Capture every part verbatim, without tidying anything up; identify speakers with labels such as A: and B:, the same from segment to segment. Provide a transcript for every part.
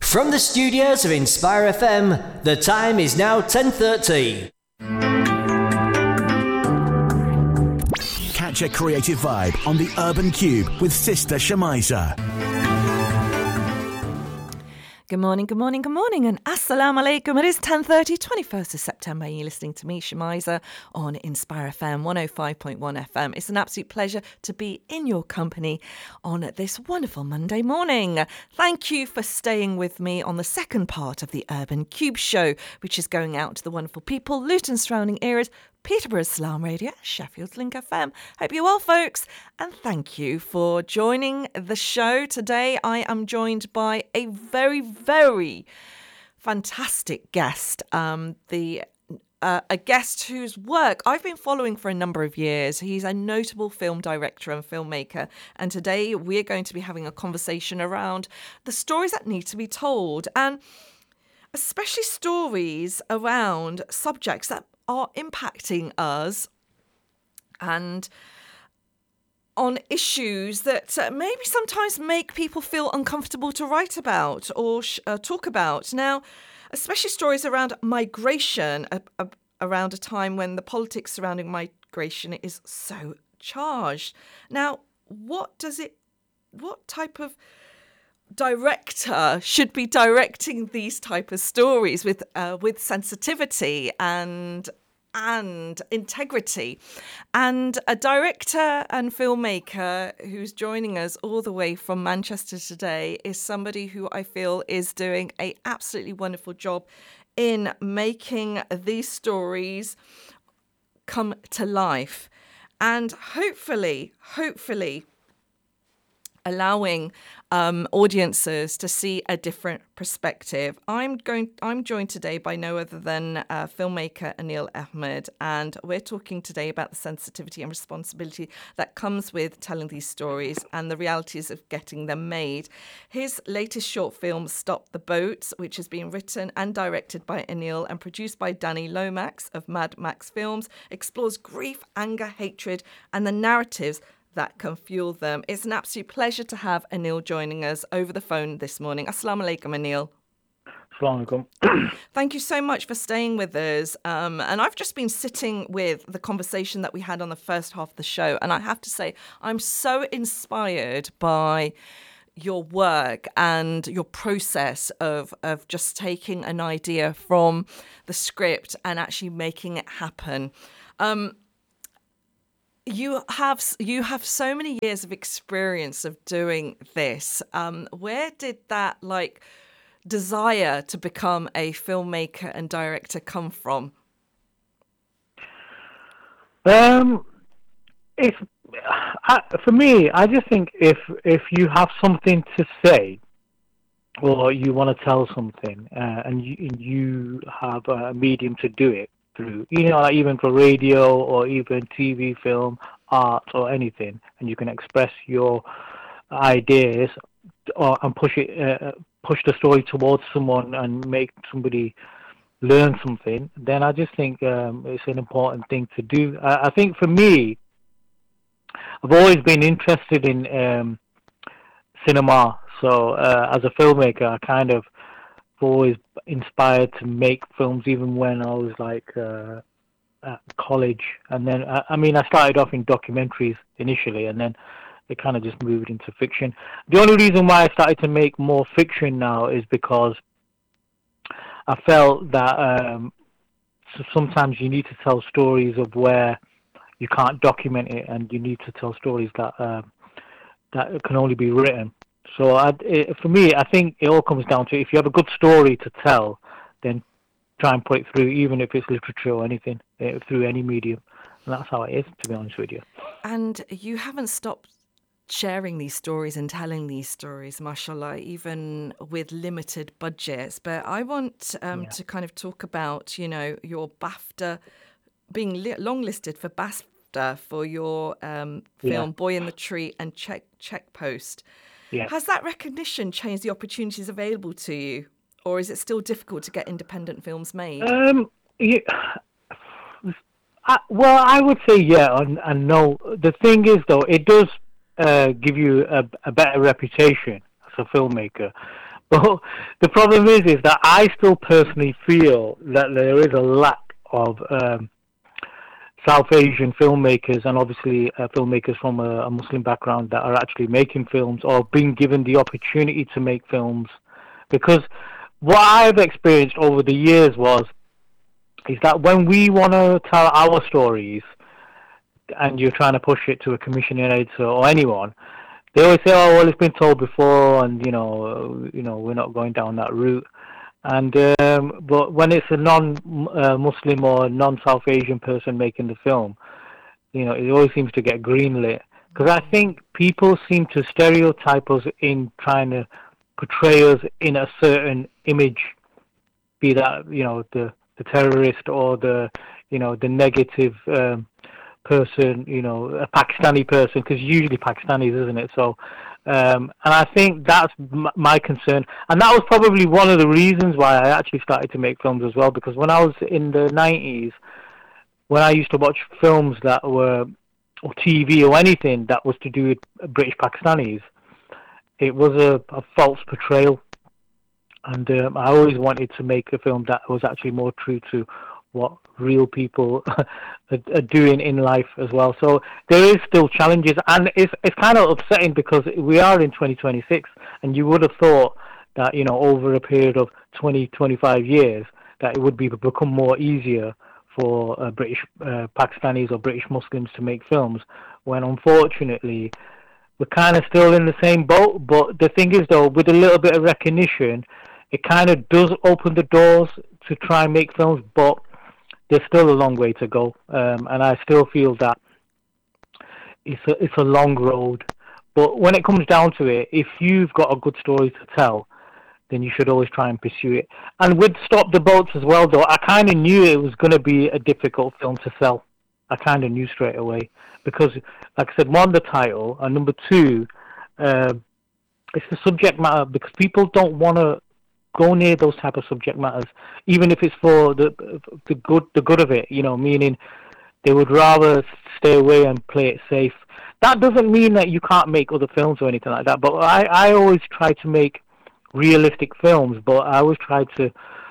A: From the studios of Inspire F M, the time is now ten thirty.
B: Catch a creative vibe on the Urban Cube with Sister Shamiza.
C: Good morning, good morning, good morning, and assalamu alaikum. It is ten thirty, twenty-first of September, and you're listening to me, Shamiza, on Inspire F M, one oh five point one F M. It's an absolute pleasure to be in your company on this wonderful Monday morning. Thank you for staying with me on the second part of the Urban Cube show, which is going out to the wonderful people, Luton surrounding areas, Peterborough Islam Radio, Sheffield's Link F M. Hope you're well, folks, and thank you for joining the show. Today I am joined by a very, very fantastic guest. Um, the uh, a guest whose work I've been following for a number of years. He's a notable film director and filmmaker, and today we're going to be having a conversation around the stories that need to be told, and especially stories around subjects that are impacting us and on issues that uh, maybe sometimes make people feel uncomfortable to write about or sh- uh, talk about. Now, especially stories around migration, uh, uh, around a time when the politics surrounding migration is so charged. Now, what does it, what type of director should be directing these type of stories with uh, with sensitivity and and integrity? And a director and filmmaker who's joining us all the way from Manchester today is somebody who I feel is doing a absolutely wonderful job in making these stories come to life, and hopefully hopefully allowing um, audiences to see a different perspective. I'm going. I'm joined today by no other than uh, filmmaker Anil Ahmed, and we're talking today about the sensitivity and responsibility that comes with telling these stories and the realities of getting them made. His latest short film, Stop the Boats, which has been written and directed by Anil and produced by Danny Lomax of Mad Max Films, explores grief, anger, hatred, and the narratives that can fuel them. It's an absolute pleasure to have Anil joining us over the phone this morning. Assalamu alaikum, Anil.
D: Assalamu alaikum.
C: Thank you so much for staying with us. Um, and I've just been sitting with the conversation that we had on the first half of the show, and I have to say, I'm so inspired by your work and your process of of just taking an idea from the script and actually making it happen. Um, You have you have so many years of experience of doing this. Um, where did that like desire to become a filmmaker and director come from?
D: Um, if I, for me, I just think if if you have something to say, or you want to tell something, uh, and you you have a medium to do it through, you know, like even for radio or even T V, film, art, or anything, and you can express your ideas or and push it, uh, push the story towards someone and make somebody learn something, then I just think um, it's an important thing to do. I, I think for me, I've always been interested in um, cinema, so uh, as a filmmaker, I kind of always inspired to make films even when I was like uh, at college, and then I, I mean I started off in documentaries initially, and then it kind of just moved into fiction. The only reason why I started to make more fiction now is because I felt that um, so sometimes you need to tell stories of where you can't document it, and you need to tell stories that uh, that can only be written. So I, it, for me, I think it all comes down to if you have a good story to tell, then try and put it through, even if it's literature or anything, uh, through any medium. And that's how it is, to be honest with you.
C: And you haven't stopped sharing these stories and telling these stories, mashallah, even with limited budgets. But I want um, yeah. to kind of talk about, you know, your BAFTA, being li- longlisted for BAFTA for your um, film yeah. Boy in the Tree and Check Check Post.
D: Yeah.
C: Has that recognition changed the opportunities available to you, or is it still difficult to get independent films made?
D: Um, yeah, I, well, I would say yeah and, and no. The thing is, though, it does uh, give you a, a better reputation as a filmmaker, But the problem is, is that I still personally feel that there is a lack of um, South Asian filmmakers, and obviously uh, filmmakers from a, a Muslim background, that are actually making films or being given the opportunity to make films. Because what I've experienced over the years was, is that when we want to tell our stories, and you're trying to push it to a commissioning editor or anyone, they always say, "Oh, well, it's been told before, and you know, you know, we're not going down that route." And um, but when it's a non-Muslim uh, or non-South Asian person making the film, you know, it always seems to get greenlit, because I think people seem to stereotype us in trying to portray us in a certain image, be that, you know, the the terrorist or the, you know, the negative um, person, you know, a Pakistani person, because usually Pakistanis, isn't it? So, um, and I think that's m- my concern, and that was probably one of the reasons why I actually started to make films as well. Because when I was in the nineties, when I used to watch films that were, or T V or anything that was to do with British Pakistanis, it was a, a false portrayal, and um, I always wanted to make a film that was actually more true to what real people are, are doing in life as well. So there is still challenges, and it's it's kind of upsetting because we are in twenty twenty-six, and you would have thought that, you know, over a period of twenty, twenty-five years, that it would be become more easier for uh, British uh, Pakistanis or British Muslims to make films, when unfortunately we're kind of still in the same boat. But the thing is, though, with a little bit of recognition, it kind of does open the doors to try and make films, but there's still a long way to go, um, and I still feel that it's a, it's a long road. But when it comes down to it, if you've got a good story to tell, then you should always try and pursue it. And with Stop the Boats as well, though, I kind of knew it was going to be a difficult film to sell. I kind of knew straight away, because, like I said, one, the title, and number two, uh, it's the subject matter, because people don't want to go near those type of subject matters, even if it's for the the good the good of it, you know, meaning they would rather stay away and play it safe. That doesn't mean that you can't make other films or anything like that, but I, I always try to make realistic films, but I always try to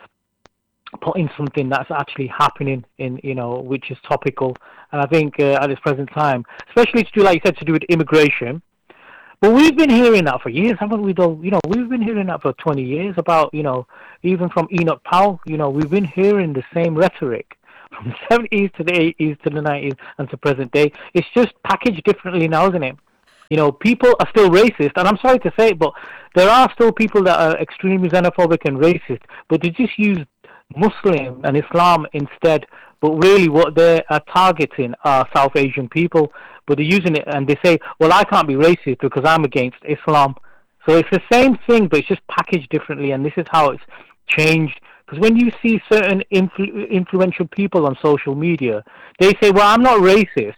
D: put in something that's actually happening, in, you know, which is topical. And I think uh, at this present time, especially to do, like you said, to do with immigration. But we've been hearing that for years, haven't we, though? You know, we've been hearing that for twenty years about, you know, even from Enoch Powell, you know, we've been hearing the same rhetoric from the seventies to the eighties to the nineties and to present day. It's just packaged differently now, isn't it? You know, people are still racist, and I'm sorry to say it, but there are still people that are extremely xenophobic and racist, but they just use Muslim and Islam instead. But really what they are targeting are South Asian people. But they're using it and they say, well, I can't be racist because I'm against Islam. So it's the same thing, but it's just packaged differently, and this is how it's changed. Because when you see certain influ- influential people on social media, they say, well, I'm not racist.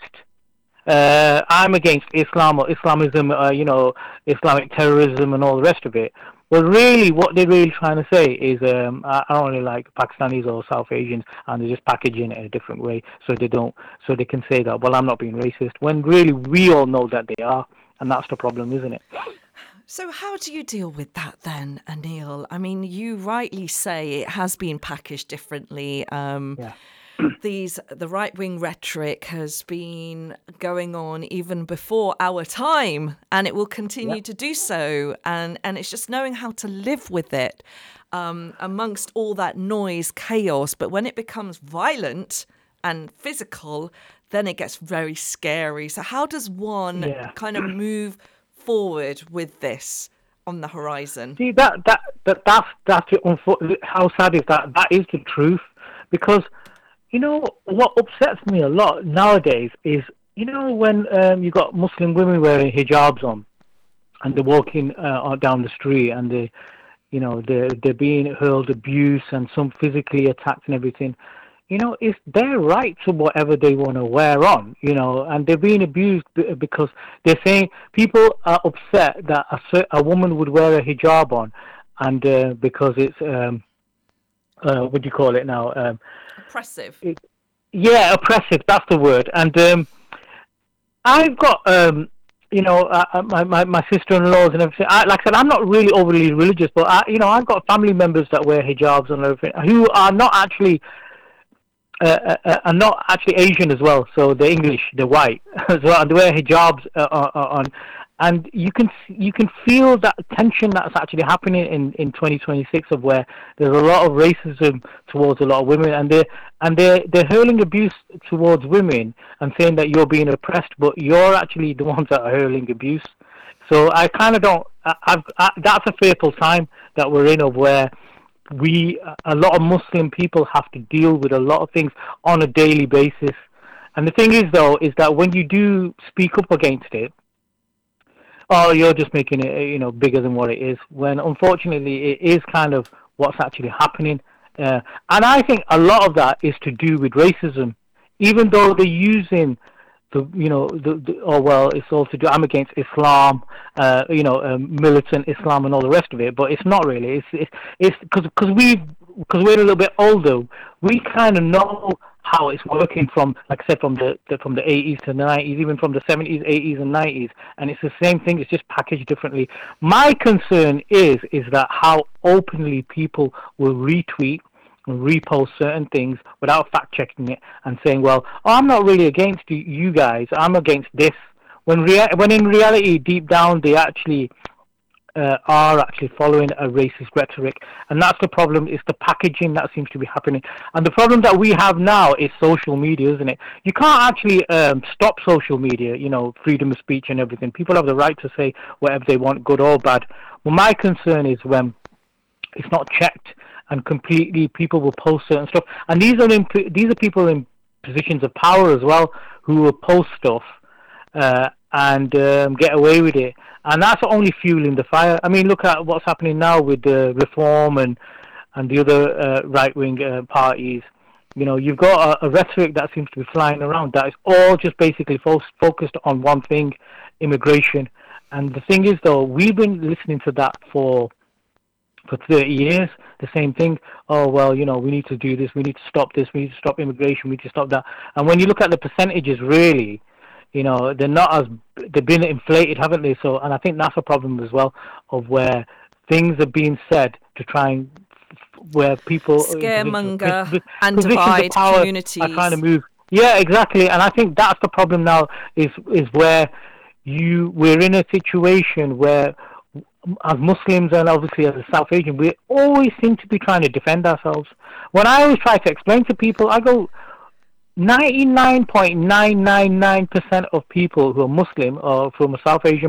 D: Uh, I'm against Islam or Islamism, uh, you know, Islamic terrorism and all the rest of it. Well, really, what they're really trying to say is, um, I don't really like Pakistanis or South Asians, and they're just packaging it in a different way, so they don't, so they can say that, well, I'm not being racist, when really we all know that they are, and that's the problem, isn't it?
C: So how do you deal with that then, Anil? I mean, you rightly say it has been packaged differently. Um,
D: yeah.
C: These the right-wing rhetoric has been going on even before our time, and it will continue
D: Yep.
C: to do so. And, and it's just knowing how to live with it um, amongst all that noise, chaos. But when it becomes violent and physical, then it gets very scary. So how does one
D: Yeah.
C: kind of move forward with this on the horizon?
D: See, that, that, that, that's, that's the unfo- how sad is that? That is the truth, because, you know, what upsets me a lot nowadays is, you know, when um, you got Muslim women wearing hijabs on, and they're walking uh, down the street, and they, you know, they're they're being hurled abuse and some physically attacked and everything. You know, it's their right to whatever they want to wear on. You know, and they're being abused because they're saying people are upset that a a woman would wear a hijab on, and uh, because it's um, uh, what do you call it now? Um,
C: Oppressive.
D: It, yeah, oppressive. That's the word. And um, I've got, um, you know, uh, my, my my sister-in-laws and everything. I, like I said, I'm not really overly religious, but I, you know, I've got family members that wear hijabs and everything who are not actually uh, uh, are not actually Asian as well. So they're English, they're white as well, and they wear hijabs uh, on. And you can you can feel that tension that's actually happening in, in twenty twenty-six, of where there's a lot of racism towards a lot of women, and they and they they're hurling abuse towards women and saying that you're being oppressed, but you're actually the ones that are hurling abuse. So I kind of don't. I, I've I, that's a fearful time that we're in, of where we a lot of Muslim people have to deal with a lot of things on a daily basis. And the thing is, though, is that when you do speak up against it, oh, you're just making it, you know, bigger than what it is, when unfortunately it is kind of what's actually happening. Uh, and I think a lot of that is to do with racism, even though they're using the, you know, the, the oh, well, it's all to do, I'm against Islam, uh, you know, um, militant Islam and all the rest of it, but it's not really. It's it's it's because because we because we're a little bit older, we kind of know how it's working from, like I said, from the, the from the eighties to the nineties, even from the seventies, eighties, and nineties, and it's the same thing. It's just packaged differently. My concern is is that how openly people will retweet and repost certain things without fact checking it and saying, "Well, oh, I'm not really against you guys. I'm against this." When rea- when in reality, deep down, they actually Uh, are actually following a racist rhetoric, and that's the problem. Is the packaging that seems to be happening, and the problem that we have now is social media, isn't it? You can't actually um, stop social media, you know, freedom of speech and everything. People have the right to say whatever they want, good or bad. Well, my concern is when it's not checked and completely people will post certain stuff, and these are in, these are people in positions of power as well who will post stuff uh, and um, get away with it. And that's only fueling the fire. I mean, look at what's happening now with the Reform and and the other uh, right-wing uh, parties. You know, you've got a, a rhetoric that seems to be flying around that is all just basically fo- focused on one thing, immigration. And the thing is, though, we've been listening to that for for thirty years, the same thing. Oh, well, you know, we need to do this, we need to stop this, we need to stop immigration, we need to stop that. And when you look at the percentages, really, you know, they're not as, they've been inflated, haven't they? So, and I think that's a problem as well, of where things are being said to try and, where people
C: scaremonger and divide communities
D: are trying to move. Yeah, exactly. And I think that's the problem now, is is where you we're in a situation where, as Muslims and obviously as a South Asian, we always seem to be trying to defend ourselves. When I always try to explain to people, I go, ninety-nine point nine nine nine percent of people who are Muslim or from a South Asian